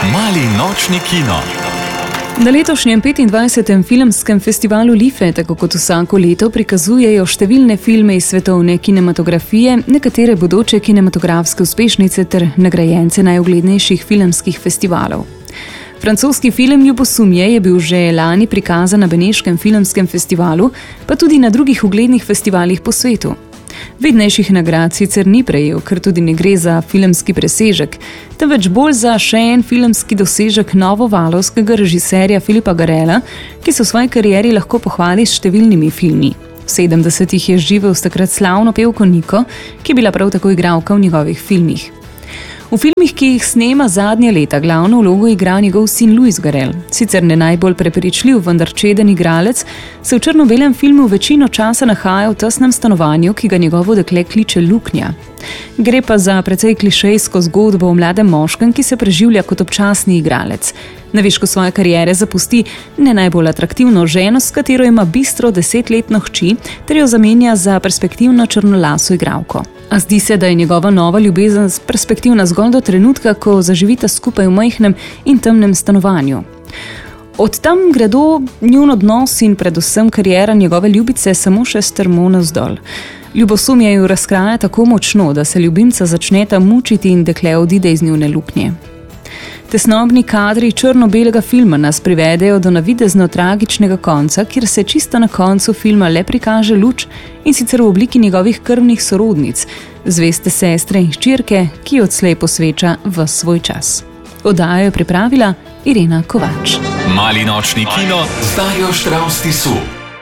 Mali nočni kino. Na letošnjem 25. filmskem festivalu Life, tako kot vsako leto, prikazujejo številne filme iz svetovne kinematografije, nekatere bodoče kinematografske uspešnice ter nagrajence najuglednejših filmskih festivalov. Francoski film Ljubosumje je bil že lani prikazan na Beneškem filmskem festivalu, pa tudi na drugih uglednih festivalih po svetu. Vidnejših nagrad sicer ni prejel, ker tudi ne gre za filmski presežek, temveč bolj za še en filmski dosežek novovalovskega režiserja Filipa Garela, ki se v svoji karieri lahko pohvali s številnimi filmi. V 70-ih je živel s takrat slavno pevko Niko, ki je bila prav tako igralka v njegovih filmih. V filmih, ki jih snema zadnja leta, glavno vlogo igra njegov sin Louis Garel. Sicer ne najbolj prepričljiv, vendar čeden igralec, se v črno-belem filmu večino časa nahaja v tesnem stanovanju, ki ga njegovo dekle kliče Luknja. Gre pa za precej klišejsko zgodbo o mladem moškem, ki se preživlja kot občasni igralec. Na višku svoje kariere zapusti ne najbolj atraktivno ženo, s katero ima bistro 10-letno hči, ter jo zamenja za perspektivno črnolaso igralko. A zdi se, da je njegova nova ljubezen perspektivna zgolj do trenutka, ko zaživita skupaj v majhnem in temnem stanovanju. Od tam gredo njun odnos in predvsem kariera njegove ljubice samo še strmo navzdol. Ljubosumje ju razkraja tako močno, da se ljubimca začneta mučiti in dekle odide iz njune luknje. Tesnobni kadri črno-belega filma nas privedejo do navidezno tragičnega konca, kjer se čisto na koncu filma le prikaže luč, in sicer v obliki njegovih krvnih sorodnic, zveste sestre in hčerke, ki odslej posveča ves svoj čas. Oddajo je pripravila Irena Kovač. Mali nočni kino z Darjo Štravs-Tisu.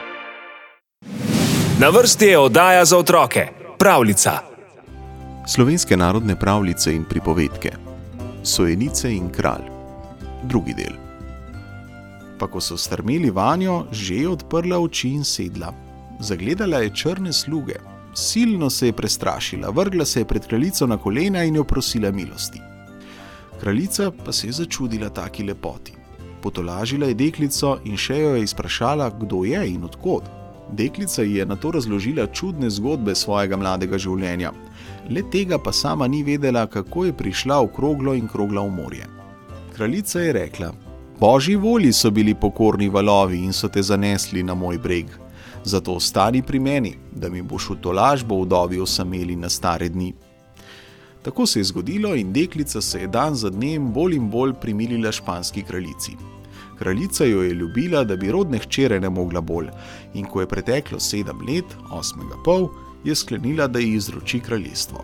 Na vrsti je oddaja za otroke, Pravljica. Slovenske narodne pravljice in pripovedke. Sojenice in kralj. Drugi del. Pa ko so strmeli vanjo, že je odprla oči in sedla. Zagledala je črne sluge. Silno se je prestrašila, vrgla se je pred kraljico na kolena in jo prosila milosti. Kraljica pa se je začudila taki lepoti. Potolažila je deklico in še jo je izprašala, kdo je in od kod. Deklica ji je nato razložila čudne zgodbe svojega mladega življenja. Le tega pa sama ni vedela, kako je prišla v kroglo in krogla v morje. Kraljica je rekla: Božji volji so bili pokorni valovi in so te zanesli na moj breg. Zato ostani pri meni, da mi boš v tolažbo vdovi osameli na stare dni. Tako se je zgodilo in deklica se je dan za dnem bolj in bolj primilila španski kraljici. Kraljica jo je ljubila, da bi rodne hčere ne mogla bolj, in ko je preteklo 7 let, 8,5, je sklenila, da ji izroči kraljestvo.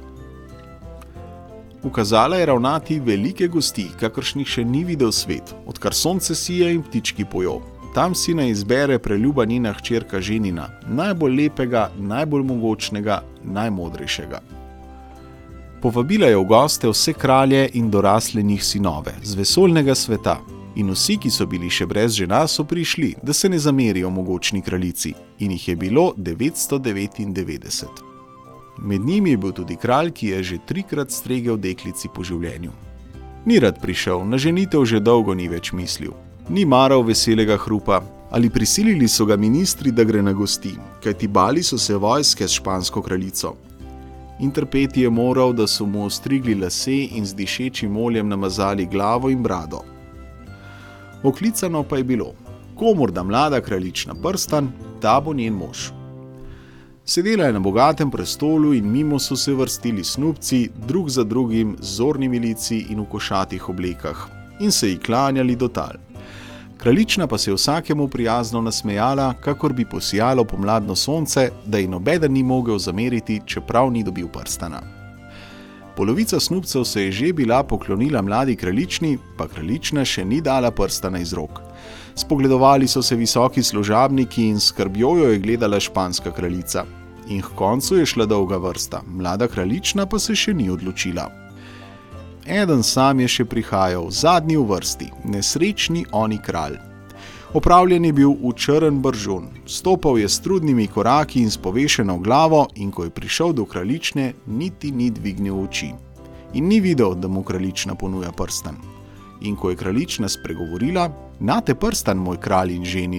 Ukazala je ravnati velike gosti, kakršnih še ni videl svet, odkar sonce sije in ptički pojo. Tam si naj izbere preljuba njena hčerka ženina, najbolj lepega, najbolj mogočnega, najmodrejšega. Povabila je v goste vse kralje in dorasle njih sinove, z vesoljnega sveta, in vsi, ki so bili še brez žena, so prišli, da se ne zamerijo mogočni kraljici, in jih je bilo 999. Med njimi je bil tudi kralj, ki je že 3-krat stregel deklici po življenju. Ni rad prišel, na ženitev že dolgo ni več mislil. Ni maral veselega hrupa, ali prisilili so ga ministri, da gre na gosti, kajti bali so se vojske s špansko kraljico. In trpeti je moral, da so mu ostrigli lase in z dišečim oljem namazali glavo in brado. Oklicano pa je bilo: komur da mlada kraljična prstan, ta bo njen mož. Sedela je na bogatem prestolu in mimo so se vrstili snubci, drug za drugim, z zornimi lici in v košatih oblekah, in se ji klanjali do tal. Kraljična pa se je vsakemu prijazno nasmejala, kakor bi posijalo pomladno sonce, da ji nobeden ni mogel zameriti, čeprav ni dobil prstana. Polovica snubcev se je že bila poklonila mladi kraljični, pa kraljična še ni dala prstana iz rok. Spogledovali so se visoki služabniki in skrbjo jo je gledala španska kraljica. In k koncu je šla dolga vrsta, mlada kraljična pa se še ni odločila. Eden sam je še prihajal, zadnji v vrsti, nesrečni oni kralj. Opravljen je bil v črn bržun, stopal je s trudnimi koraki in s povešeno glavo, in ko je prišel do kraljične, niti ni dvignil oči. In ni videl, da mu kraljična ponuja prstan. In ko je kraljična spregovorila: nate prstan, moj kralj in ženin,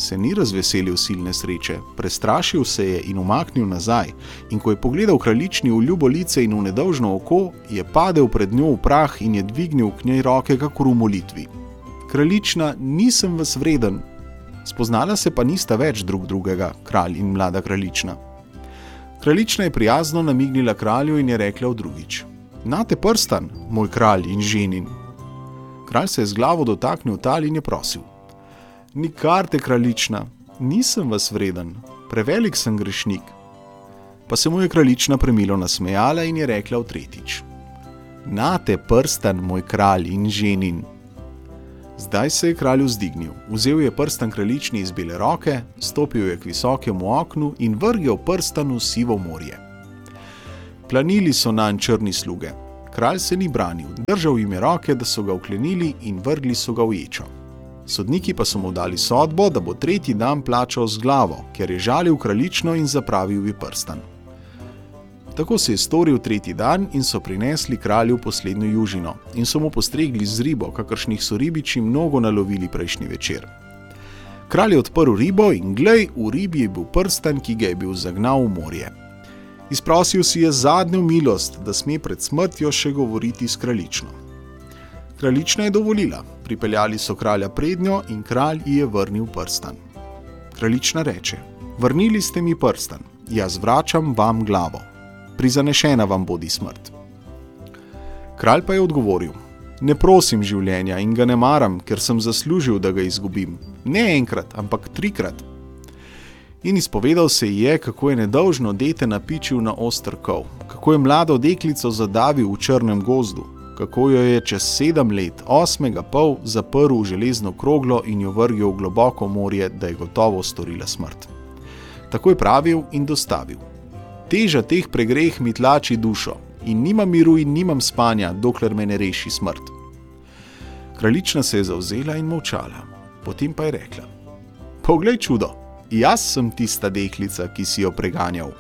se ni razveselil silne sreče, prestrašil se je in umaknil nazaj, in ko je pogledal kraljični v ljubo lice in v nedolžno oko, je padel pred njo v prah in je dvignil k njej roke kakor v molitvi. Kraljična, nisem vas vreden. Spoznala se pa nista več drug drugega, kralj in mlada kraljična. Kraljična je prijazno namignila kralju in je rekla v drugič: Nate prstan, moj kralj in ženin. Kralj se je z glavo dotaknil tal in je prosil: Nikar te, kraljična, nisem vas vreden, prevelik sem grešnik. Pa se mu je kraljična premilo nasmejala in je rekla v tretjič: Nate prstan, moj kralj in ženin. Zdaj se je kralj vzdignil, vzel je prstan kraljični iz bele roke, stopil je k visokemu oknu in vrgel prstan v sivo morje. Planili so nanj črni sluge. Kralj se ni branil, držal jim je roke, da so ga vklenili in vrgli so ga v ječo. Sodniki pa so mu dali sodbo, da bo tretji dan plačal z glavo, ker je žalil kraljično in zapravil ji prstan. Tako se je storil tretji dan in so prinesli kralju poslednjo južino in so mu postregli z ribo, kakršnih so ribiči mnogo nalovili prejšnji večer. Kralj je odprl ribo in glej, v ribi je bil prstan, ki ga je bil zagnal v morje. Izprosil si je zadnjo milost, da sme pred smrtjo še govoriti s kraljično. Kraljična je dovolila, pripeljali so kralja prednjo in kralj ji je vrnil prstan. Kraljična reče: Vrnili ste mi prstan, jaz vračam vam glavo. Prizanešena vam bodi smrt. Kralj pa je odgovoril: Ne prosim življenja in ga ne maram, ker sem zaslužil, da ga izgubim. Ne enkrat, ampak 3-krat. In izpovedal se je, kako je nedolžno dete napičil na oster kol, kako je mlado deklico zadavil v črnem gozdu, kako jo je čez 7 let, 8. pol, zaprl v železno kroglo in jo vrgel v globoko morje, da je gotovo storila smrt. Tako je pravil in dostavil: Teža teh pregreh mi tlači dušo in nimam miru in nimam spanja, dokler me ne reši smrt. Kraljična se je zavzela in molčala, potem pa je rekla: Poglej čudo, jaz sem tista deklica, ki si jo preganjal.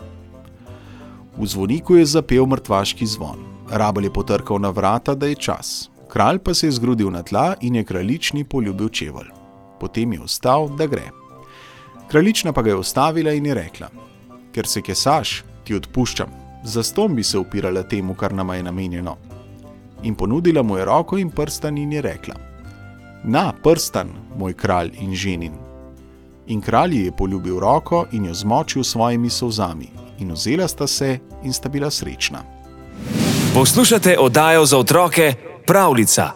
V zvoniku je zapel mrtvaški zvon, rabelj je potrkal na vrata, da je čas. Kralj pa se je zgrudil na tla in je kraljični poljubil čevelj. Potem je vstal, da gre. Kraljična pa ga je ustavila in je rekla: Ker se kesaš, ti odpuščam, zastonj bi se upirala temu, kar nama je namenjeno. In ponudila mu je roko in prstan in je rekla: Na, prstan, moj kralj in ženin. In kralj ji je poljubil roko in jo zmočil s svojimi solzami in vzela sta se in sta bila srečna. Poslušate oddajo za otroke Pravljica.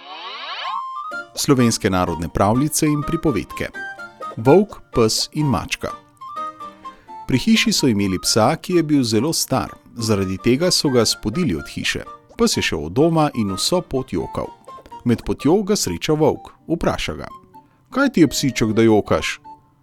Slovenske narodne pravljice in pripovedke. Volk, pes in mačka. Pri hiši so imeli psa, ki je bil zelo star, zaradi tega so ga spodili od hiše. Pes je šel od doma in vso pot jokal. Med potjo ga sreča volk, vpraša ga: Kaj ti je, psiček, da jokaš?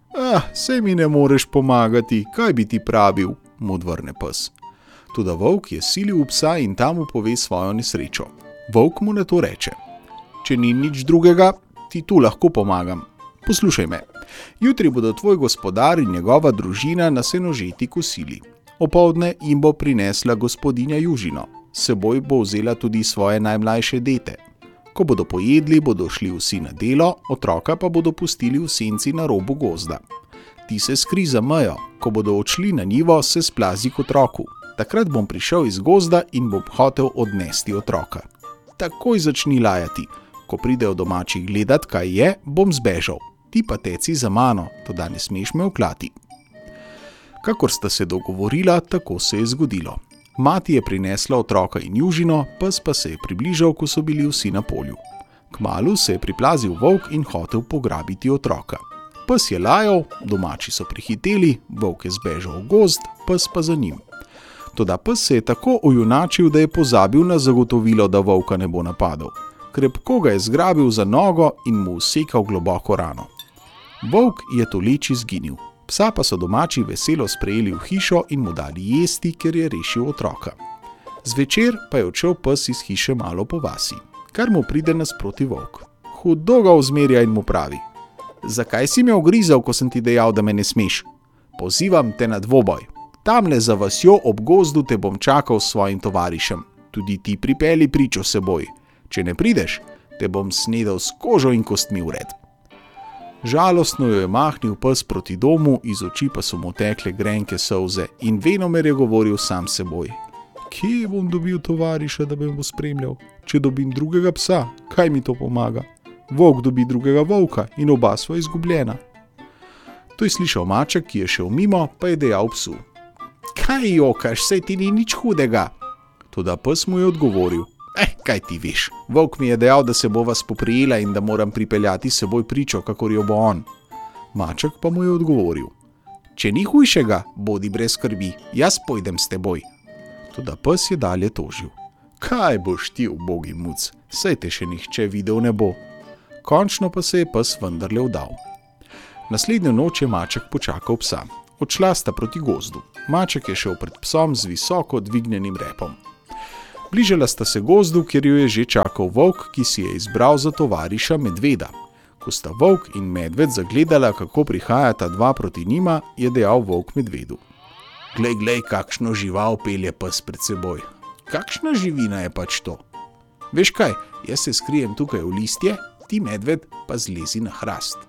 Saj mi ne moreš pomagati, kaj bi ti pravil, mu odvrne pes. Toda volk je silil psa in tam mu pove svojo nesrečo. Volk mu na to reče: Če ni nič drugega, ti tu lahko pomagam. Poslušaj me, jutri bodo tvoj gospodar in njegova družina na senožeti kosili. Opoldne jim bo prinesla gospodinja južino, s seboj bo vzela tudi svoje najmlajše dete. Ko bodo pojedli, bodo šli vsi na delo, otroka pa bodo pustili v senci na robu gozda. Ti se skri za mejo, ko bodo odšli na njivo, se splazi k otroku. Takrat bom prišel iz gozda in bom hotel odnesti otroka. Takoj začni lajati. Ko pridejo domači gledat, kaj je, bom zbežal. Ti pa teci za mano, toda ne smeš me oklati. Kakor sta se dogovorila, tako se je zgodilo. Mati je prinesla otroka in južino, pes pa se je približal, ko so bili vsi na polju. Kmalu se je priplazil volk in hotel pograbiti otroka. Pes je lajal, domači so prihiteli, volk je zbežal v gozd, pes pa za njim. Toda pes se je tako ojunačil, da je pozabil na zagotovilo, da volka ne bo napadel. Krepko ga je zgrabil za nogo in mu usekal globoko rano. Volk je toleč izginil. Psa pa so domači veselo sprejeli v hišo in mu dali jesti, ker je rešil otroka. Zvečer pa je odšel pes iz hiše malo po vasi, kar mu pride nasproti volk. Hudo ga vzmerja in mu pravi: Zakaj si me ogrizal, ko sem ti dejal, da me ne smeš? Pozivam te na dvoboj. Tamle za vasjo ob gozdu te bom čakal s svojim tovarišem. Tudi ti pripelji pričo seboj. Če ne prideš, te bom snedel s kožo in kostmi vred. Žalostno jo je mahnil pes proti domu, iz oči pa so mu tekle grenke solze in venomer je govoril sam seboj. Kje bom dobil tovariša, da bi me spremljal? Če dobim drugega psa, kaj mi to pomaga? Volk dobi drugega volka in oba sva izgubljena. To je slišal maček, ki je šel mimo, pa je dejal psu. Kaj jokaš, saj ti ni nič hudega? Toda pes mu je odgovoril. Kaj ti veš? Volk mi je dejal, da se bova spoprijela in da moram pripeljati s seboj pričo, kakor jo bo on. Maček pa mu je odgovoril. Če ni hujšega, bodi brez skrbi, jaz pojdem s teboj. Toda pes je dalje tožil. Kaj boš ti, ubogi muc, saj te še nihče videl ne bo. Končno pa se je pes vendarle vdal. Naslednjo noč je maček počakal psa. Odšla sta proti gozdu. Maček je šel pred psom z visoko dvignjenim repom. Bližala sta se gozdu, kjer jo je že čakal volk, ki si je izbral za tovariša medveda. Ko sta volk in medved zagledala, kako prihajata dva proti njima, je dejal volk medvedu. Glej, kakšno žival pelje pes pred seboj. Kakšna živina je pač to? Veš kaj, jaz se skrijem tukaj v listje, ti medved pa zlezi na hrast.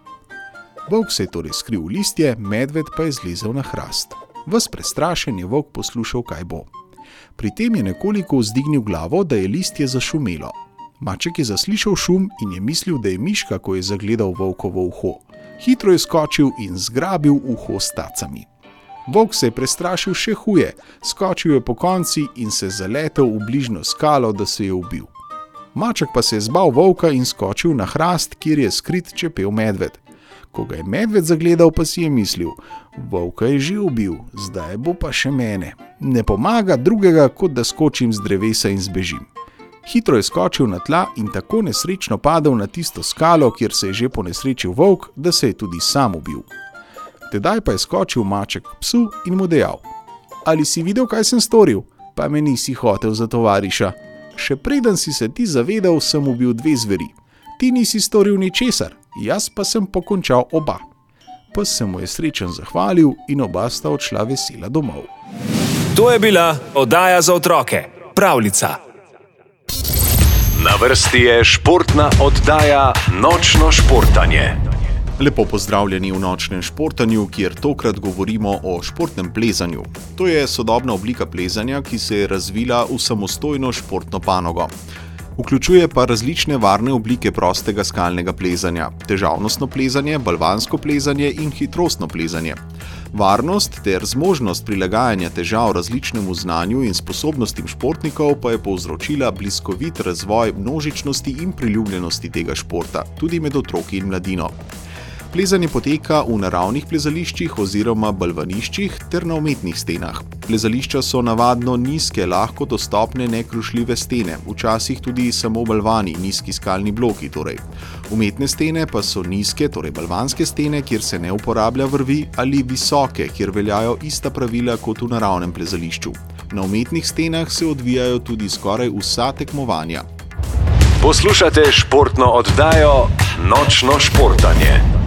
Volk se je torej skril v listje, medved pa je zlezel na hrast. Ves prestrašen je volk poslušal, kaj bo. Pri tem je nekoliko vzdignil glavo, da je listje zašumelo. Maček je zaslišal šum in je mislil, da je miška, ko je zagledal volkovo uho. Hitro je skočil in zgrabil uho s tacami. Volk se je prestrašil še huje, skočil je po konci in se zaletel v bližnjo skalo, da se je ubil. Maček pa se je zbal volka in skočil na hrast, kjer je skrit čepel medved. Ko ga je medved zagledal, pa si je mislil, volka je že ubil, zdaj bo pa še mene. Ne pomaga drugega, kot da skočim z drevesa in zbežim. Hitro je skočil na tla in tako nesrečno padel na tisto skalo, kjer se je že ponesrečil volk, da se je tudi sam ubil. Tedaj pa je skočil maček k psu in mu dejal. Ali si videl, kaj sem storil? Pa me nisi hotel za tovariša. Še preden si se ti zavedal, sem ubil dve zveri. Ti nisi storil ničesar, jaz pa sem pokončal oba. Pes se mu je srečen zahvalil in oba sta odšla vesela domov. To je bila oddaja za otroke, Pravljica. Na vrsti je športna oddaja Nočno športanje. Lepo pozdravljeni v Nočnem športanju, kjer tokrat govorimo o športnem plezanju. To je sodobna oblika plezanja, ki se je razvila v samostojno športno panogo. Vključuje pa različne varne oblike prostega skalnega plezanja, težavnostno plezanje, balvansko plezanje in hitrostno plezanje. Varnost ter zmožnost prilagajanja težav različnemu znanju in sposobnostim športnikov pa je povzročila bliskovit razvoj množičnosti in priljubljenosti tega športa, tudi med otroki in mladino. Plezanje poteka v naravnih plezališčih oziroma balvaniščih ter na umetnih stenah. Plezališča so navadno nizke, lahko dostopne, nekrušljive stene, včasih tudi samo balvani, nizki skalni bloki torej. Umetne stene pa so nizke, torej balvanske stene, kjer se ne uporablja vrvi, ali visoke, kjer veljajo ista pravila kot v naravnem plezališču. Na umetnih stenah se odvijajo tudi skoraj vsa tekmovanja. Poslušate športno oddajo Nočno športanje.